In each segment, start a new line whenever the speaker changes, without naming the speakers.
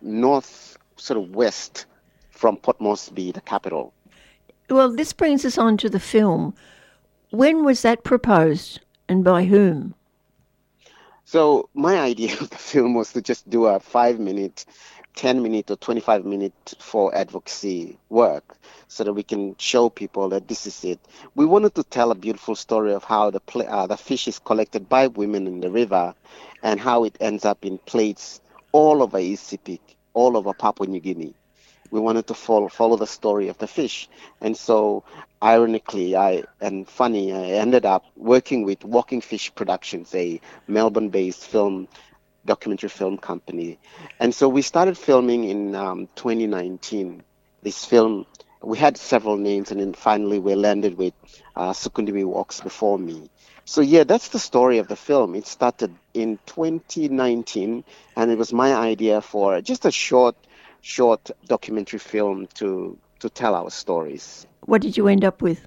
north, sort of west from Port Moresby, the capital.
Well, this brings us on to the film. When was that proposed and by whom?
So my idea of the film was to just do a 5 minute, 10 minute or 25 minute for advocacy work so that we can show people that this is it. We wanted to tell a beautiful story of how the fish is collected by women in the river and how it ends up in plates all over East Sepik, all over Papua New Guinea. We wanted to follow the story of the fish. And so, ironically, I ended up working with Walking Fish Productions, a Melbourne-based documentary film company. And so we started filming in 2019. This film, we had several names, and then finally we landed with Sukundimi Walks Before Me. So yeah, that's the story of the film. It started in 2019, and it was my idea for just a short documentary film to tell our stories.
What did you end up with?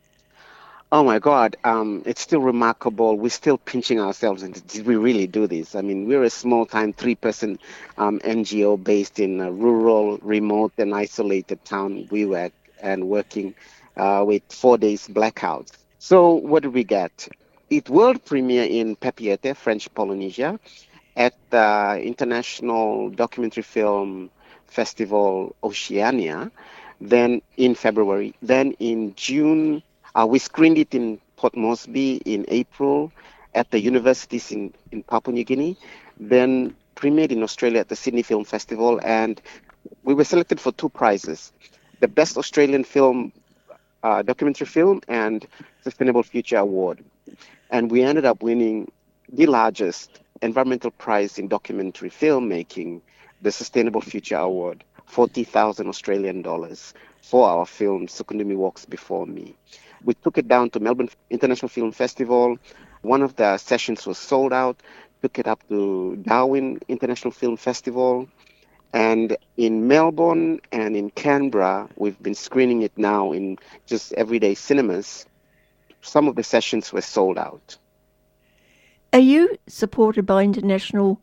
Oh my God, it's still remarkable. We're still pinching ourselves, and did we really do this? I mean, we're a small-time 3-person NGO based in a rural, remote, and isolated town, Wewak, and working with 4 days blackouts. So what did we get? It world premiere in Papeete, French Polynesia, at the International Documentary Film Festival Oceania, then in February. Then in June, we screened it in Port Moresby in April at the universities in Papua New Guinea, then premiered in Australia at the Sydney Film Festival, and we were selected for 2 prizes, the Best Australian Film, Documentary Film, and Sustainable Future Award. And we ended up winning the largest environmental prize in documentary filmmaking, the Sustainable Future Award, 40,000 Australian dollars for our film, Sukundimi Walks Before Me. We took it down to Melbourne International Film Festival. One of the sessions was sold out, took it up to Darwin International Film Festival. And in Melbourne and in Canberra, we've been screening it now in just everyday cinemas. Some of the sessions were sold out.
Are you supported by international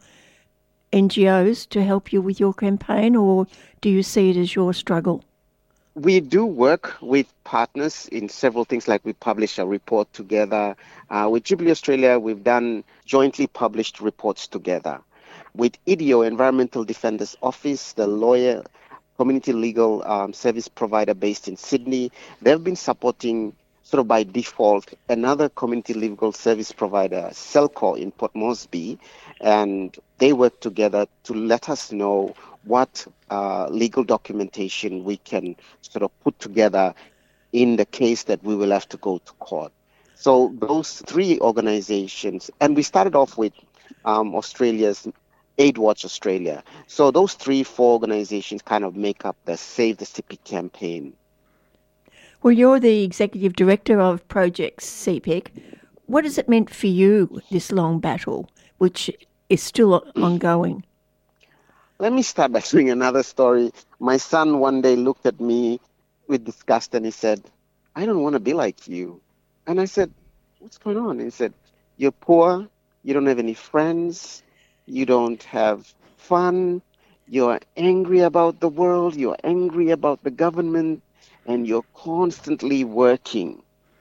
NGOs to help you with your campaign, or do you see it as your struggle?
We do work with partners in several things, like we publish a report together. With Jubilee Australia, we've done jointly published reports together. With IDEO, Environmental Defenders Office, the lawyer, community legal service provider based in Sydney, they've been supporting, sort of by default, another community legal service provider, Celcor, in Port Moresby, and they work together to let us know what legal documentation we can sort of put together in the case that we will have to go to court. So those 3 organizations, and we started off with Australia's Aid Watch Australia. So those 3-4 organizations kind of make up the Save the Sepik campaign.
Well, you're the executive director of Project Sepik. What has it meant for you, this long battle, which is still ongoing?
Let me start by doing another story. My son one day looked at me with disgust and he said, "I don't want to be like you." And I said, "What's going on?" And he said, "You're poor, you don't have any friends, you don't have fun, you're angry about the world, you're angry about the government, and you're constantly working.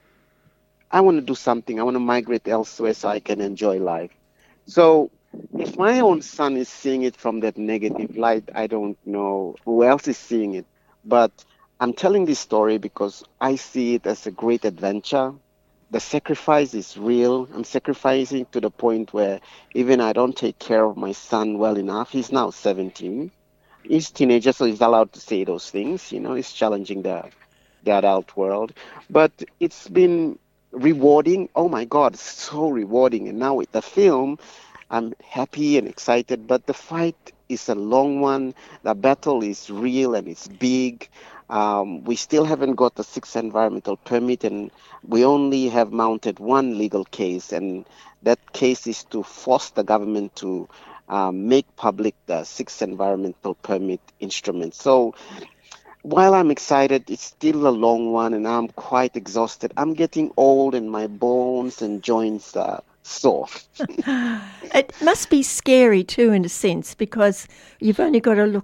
I want to do something. I want to migrate elsewhere so I can enjoy life." So if my own son is seeing it from that negative light, I don't know who else is seeing it. But I'm telling this story because I see it as a great adventure. The sacrifice is real. I'm sacrificing to the point where even I don't take care of my son well enough. He's now 17. He's a teenager, so he's allowed to say those things. He's challenging the adult world. But it's been rewarding. Oh my God, so rewarding. And now with the film, I'm happy and excited, but the fight is a long one. The battle is real and it's big. We still haven't got the 6th environmental permit, and we only have mounted 1 legal case, and that case is to force the government to make public the 6th environmental permit instrument. So while I'm excited, it's still a long one, and I'm quite exhausted. I'm getting old, and my bones and joints are sore.
It must be scary too, in a sense, because you've only got to look